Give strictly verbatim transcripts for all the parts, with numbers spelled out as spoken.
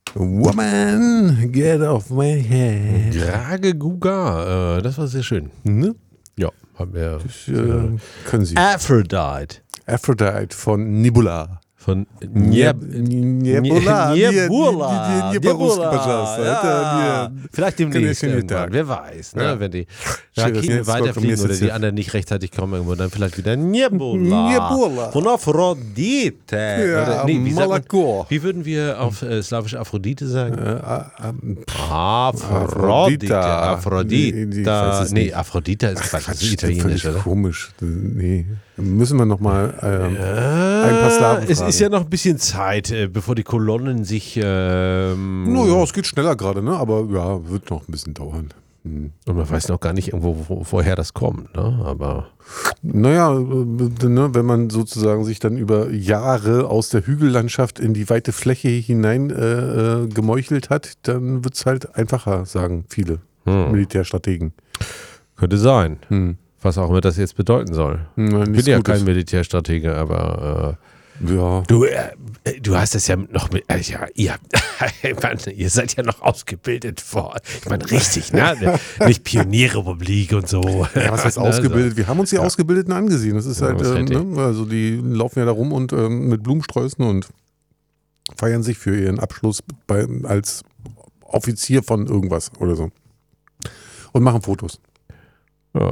Woman, get off my head. Grage Guga, äh, das war sehr schön. Ne? Ja, haben wir. Das, äh, können Sie. Aphrodite. Aphrodite von Nebula. Von Nebula. Nebula. Nebula. Nebula. Vielleicht demnächst irgendwann, wer weiß, ne? Ja. Wenn die Raketen weiterfliegen oder die anderen nicht rechtzeitig kommen irgendwo, dann vielleicht wieder Nebula. Nebula. Von Aphrodite. Ja, Oder, nee, wie, sagt man, Malakor. wie würden wir auf äh, slawisch Aphrodite sagen? Äh, ähm, Aphrodite. Aphrodita. Aphrodite. Nee, ich weiß es Nee, nicht. Aphrodite ist Quatsch, das ist Quatsch, italienisch, völlig oder? komisch. Nee. Müssen wir nochmal ähm, Ja, ein paar Slaven es fragen. ist ja noch ein bisschen Zeit, äh, bevor die Kolonnen sich. Ähm, Naja, es geht schneller gerade, ne? Aber ja, wird noch ein bisschen dauern. Hm. Und man weiß noch gar nicht irgendwo, wo, woher das kommt, ne? Aber. Naja, äh, ne, wenn man sozusagen sich dann über Jahre aus der Hügellandschaft in die weite Fläche hinein äh, äh, gemeuchelt hat, dann wird es halt einfacher, sagen viele Hm. Militärstrategen. Könnte sein. Hm. Was auch immer das jetzt bedeuten soll. Na, Ich bin nichts ja Gutes. kein Militärstratege, aber. Äh, Ja. Du, äh, du hast das ja noch mit, also ja, ihr, ich meine, ihr seid ja noch ausgebildet vor, ich meine, richtig, ne? Nicht Pionierrepublik und so. Ja, was heißt Ne, ausgebildet? Wir haben uns die Ja. Ausgebildeten angesehen. Das ist Ja, halt, was ähm, hätte ne? Also die laufen ja da rum und ähm, mit Blumensträußen und feiern sich für ihren Abschluss bei, als Offizier von irgendwas oder so. Und machen Fotos. Ja.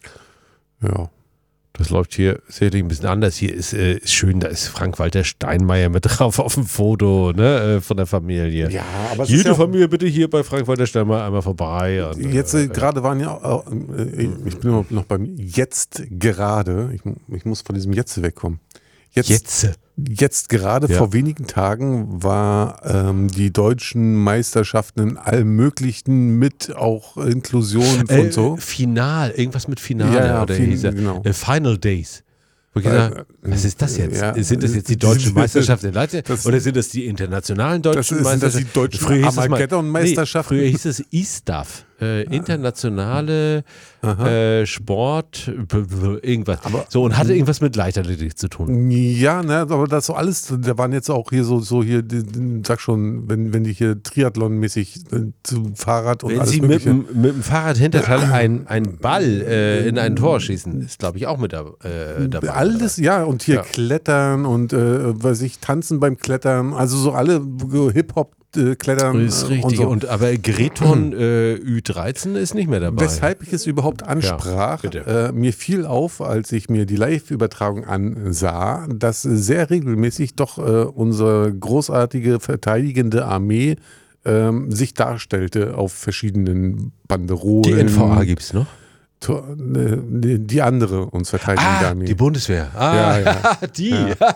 Ja. Das läuft hier sicherlich ein bisschen anders. Hier ist, äh, ist schön, da ist Frank-Walter Steinmeier mit drauf auf dem Foto, ne, äh, von der Familie. Ja, aber es Jede ist ja auch, Familie bitte hier bei Frank-Walter Steinmeier einmal vorbei. Und, jetzt äh, äh, gerade waren ja, äh, ich bin noch- noch beim jetzt gerade, ich, ich muss von diesem jetzt wegkommen. Jetzt, Jetzt. jetzt gerade Ja. vor wenigen Tagen war ähm, die deutschen Meisterschaften in allem Möglichen mit auch Inklusion Äh, und so. Final, irgendwas mit Finale Ja, ja, oder fin- hieß er, genau. äh, Final Days. Wo ich Äh, gesagt, was ist das jetzt? ja. Sind das jetzt die deutschen Meisterschaften in Leipzig Das- oder sind das die internationalen Das deutschen ist, sind das Meisterschaften? die deutschen Früher hieß es mal- Armageddon-Meisterschaften? Nee, früher hieß es I S T A F, äh, internationale äh, Sport, b- b- irgendwas. Aber- so, und hatte irgendwas mit Leichtathletik zu tun. Ja, ne, aber das so alles, da waren jetzt auch hier so, so hier, die- die- sag schon, wenn, wenn die hier Triathlon-mäßig äh, zum Fahrrad und Wenn alles Sie mit, Mögliche. dem- mit dem Fahrradhinterteil einen, einen Ball äh, in ein Tor schießen, ist glaube ich auch mit da, äh, dabei. Alles, ja, und hier Ja. Klettern und, äh, weiß ich, Tanzen beim Klettern, also so alle so Hip-Hop äh, Klettern Ist äh, richtig. und so. Und, aber Greton äh, Ü dreizehn ist nicht mehr dabei. Weshalb ich es überhaupt ansprach, bitte. äh, mir fiel auf, als ich mir die Live-Übertragung ansah, dass sehr regelmäßig doch äh, unsere großartige verteidigende Armee ähm, sich darstellte auf verschiedenen Banderolen. Die N V A gibt es noch? To- äh, Die die andere uns verteidigende Ah, Armee. die Bundeswehr. Ah, Ja, ja. die.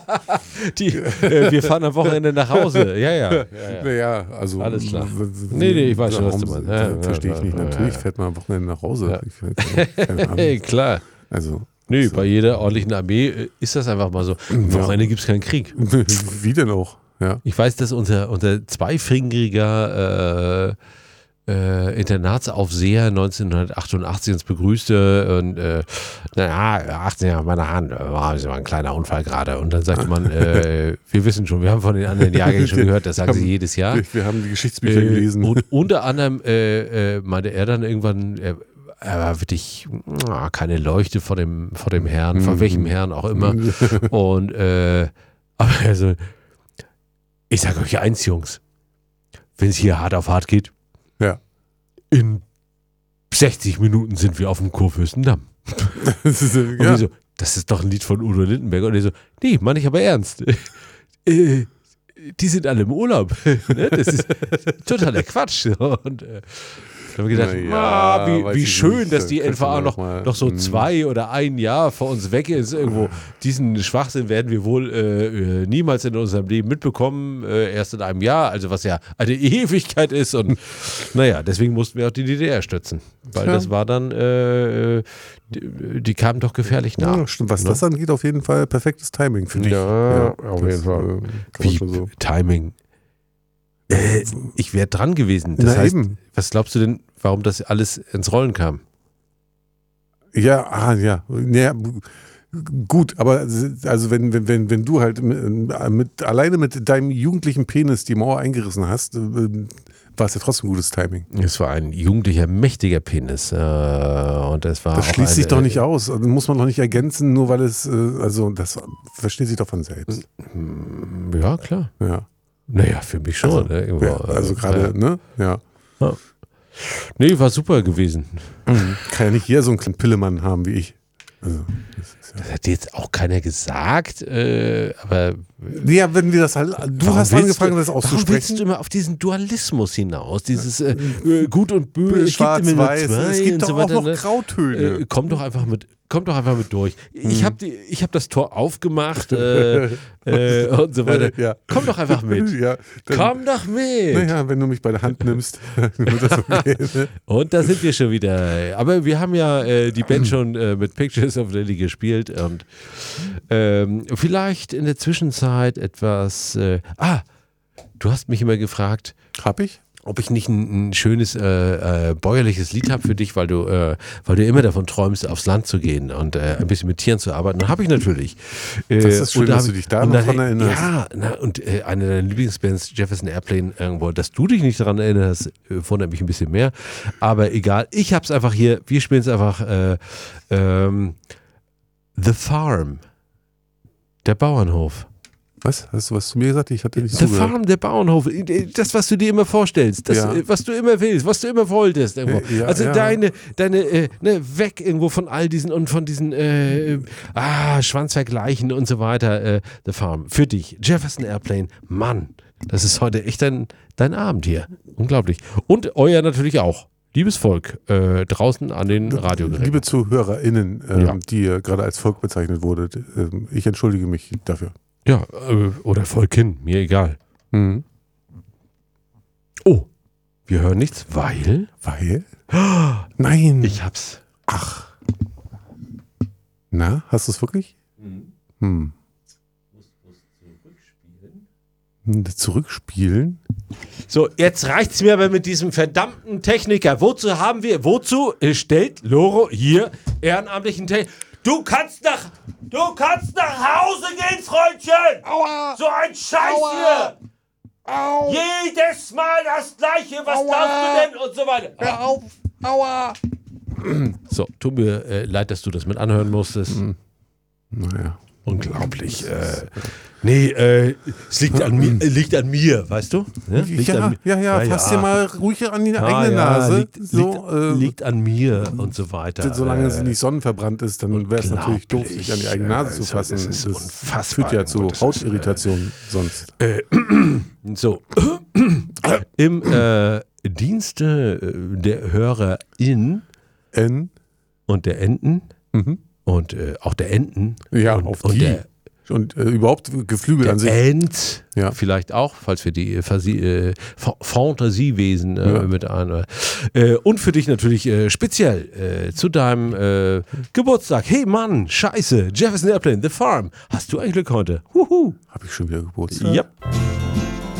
die äh, wir fahren am Wochenende nach Hause. Ja, ja. ja, ja. Naja, also. Alles klar. w- w- Nee, nee, ich weiß schon, was warum- du meinst. Ja, ja, Verstehe ich ja, nicht. ja, Natürlich ja. fährt man am Wochenende nach Hause. Ja. Ich, keine Ahnung. Hey, klar. Also, Nö, bei jeder ordentlichen Armee äh, ist das einfach mal so. Am Ja. Wochenende gibt es keinen Krieg. wie denn auch? Ja. Ich weiß, dass unser, unser zweifingeriger äh, äh, Internatsaufseher neunzehnhundertachtundachtzig uns begrüßte und äh, naja, achtzehn Jahre meiner Hand, äh, war das war ein kleiner Unfall gerade. Und dann sagte man, äh, wir wissen schon, wir haben von den anderen Jahrgängen schon gehört, das sagen sie jedes Jahr. Wir, wir haben die Geschichtsbücher Äh, gelesen. Und unter anderem äh, äh, meinte er dann irgendwann, er, er war wirklich ah, keine Leuchte vor dem, vor dem Herrn, vor Mhm. welchem Herrn auch immer. Und äh, aber also, ich sage euch eins, Jungs, wenn es hier hart auf hart geht, Ja. in sechzig Minuten sind wir auf dem Kurfürstendamm. Das ist, äh, Und wir ja. so, das ist doch ein Lied von Udo Lindenberg. Und er so, nee, meine ich aber ernst. äh, die sind alle im Urlaub. Ne? Das ist totaler Quatsch. Und äh, da haben wir gedacht, Na ja, ah, wie, weiß wie ich schön, nicht. dass Da die könnte N V A man noch, noch mal, noch so mm. zwei oder ein Jahr vor uns weg ist. Irgendwo. Diesen Schwachsinn werden wir wohl äh, äh, niemals in unserem Leben mitbekommen. Äh, erst in einem Jahr, also was ja eine Ewigkeit ist. Und naja, deswegen mussten wir auch die D D R stützen. Weil Ja. das war dann, äh, die, die kamen doch gefährlich nach. Ja, stimmt. Was Ne? das angeht, auf jeden Fall perfektes Timing, finde ich. Ja, auf jeden Fall. äh, kann man Wie schon so. Timing. Äh, ich wäre dran gewesen. Das Na heißt, eben. was glaubst du denn, warum das alles ins Rollen kam? Ja, ah, ja. ja. Gut, aber also wenn, wenn, wenn, wenn du halt mit, mit, alleine mit deinem jugendlichen Penis die Mauer eingerissen hast, war es ja trotzdem gutes Timing. Es war ein jugendlicher, mächtiger Penis. Äh, und es war das auch schließt eine, sich doch nicht aus. Also muss man doch nicht ergänzen, nur weil es, also das versteht sich doch von selbst. Ja, klar. Ja. Naja, für mich schon. Also, ne? Irgendwo, ja, also gerade, ja. ne? Ja. ja. Nee, war super gewesen. Mhm. Kann ja nicht jeder so einen kleinen Pillemann haben wie ich. Also, das, ist ja das hat jetzt auch keiner gesagt, äh, aber. Ja, wenn wir das halt. Du hast angefangen, du, das auszusprechen. Warum willst du immer auf diesen Dualismus hinaus? Dieses äh, Gut und Böse, Schwarz-Weiß. Es gibt doch so auch weiter, noch ne? Grautöne. Äh, komm doch einfach mit. Kommt doch einfach mit durch. Ich habe hab das Tor aufgemacht äh, äh, und so weiter. Ja. Komm doch einfach mit. Ja, dann, Komm doch mit. Naja, wenn du mich bei der Hand nimmst, wird das okay. Ne? Und da sind wir schon wieder. Aber wir haben ja äh, die Band schon äh, mit Pictures of Lily gespielt und ähm, vielleicht in der Zwischenzeit etwas. Äh, ah, du hast mich immer gefragt. Hab ich? Ob ich nicht ein, ein schönes äh, äh, bäuerliches Lied habe für dich, weil du, äh, weil du immer davon träumst, aufs Land zu gehen und äh, ein bisschen mit Tieren zu arbeiten. Und habe ich natürlich. Äh, das ist schön, da dass hab, du dich da noch dran erinnerst. Ja, na, und äh, eine deiner Lieblingsbands, Jefferson Airplane, irgendwo, dass du dich nicht daran erinnerst, äh, wundert mich ein bisschen mehr. Aber egal, ich habe es einfach hier, wir spielen es einfach äh, ähm, The Farm, der Bauernhof. Was? Hast du was zu mir gesagt? Ich hatte nicht The zugehört. Farm, der Bauernhof, das, was du dir immer vorstellst, das, Ja. was du immer willst, was du immer wolltest. Irgendwo. Ja, also ja. deine, deine äh, ne, weg irgendwo von all diesen und von diesen äh, ah, Schwanzvergleichen und so weiter. Äh, The Farm, für dich, Jefferson Airplane, Mann, das ist heute echt dein, dein Abend hier. Unglaublich. Und euer natürlich auch. Liebes Volk, äh, draußen an den Radiogeräten. Liebe ZuhörerInnen, ähm, Ja. die ihr gerade als Volk bezeichnet wurdet, ähm, ich entschuldige mich dafür. Ja, äh, oder Volkin, mir egal. Mhm. Oh, wir hören nichts, weil Weil? Nein. ich hab's. Ach. Na, hast du es wirklich? Mhm. Hm. Zurückspielen? So, jetzt reicht's mir aber mit diesem verdammten Techniker. Wozu haben wir, wozu stellt Loro hier ehrenamtlichen Techniker? Du kannst nach, du kannst nach Hause gehen, Freundchen! Aua! So ein Scheiß Aua! hier! Au! Jedes Mal das Gleiche, was Aua! glaubst du denn? Und so weiter. Hör auf! Aua! So, tut mir äh, leid, dass du das mit anhören musstest. Naja. Unglaublich. Äh, nee, äh, es liegt an, mir, äh, liegt an mir, weißt du? Ja, liegt Ja, an mi- ja, ja, fass dir mal ruhig an die Ah, eigene ja, Nase. Liegt, so, liegt, äh, liegt an mir und so weiter. solange äh, sie nicht sonnenverbrannt ist, dann wäre es natürlich doof, sich an die eigene Nase zu Also, fassen. das ist Das unfassbar. führt ja zu Das ist, Hautirritationen sonst. So, im äh, Dienste äh, der HörerIn N. und der Enten Mhm. und äh, auch der Enten Ja, und, auf und die. der, Und äh, überhaupt Geflügel der an sich. Ent Ja. vielleicht auch, falls wir die äh, Fasi äh, Fa- Fantasiewesen äh, Ja. mit ein äh, und für dich natürlich äh, speziell äh, zu deinem äh, Geburtstag. Hey Mann, scheiße, Jefferson Airplane, The Farm. Hast du ein Glück heute? Huhu. Habe ich schon wieder Geburtstag? Ja.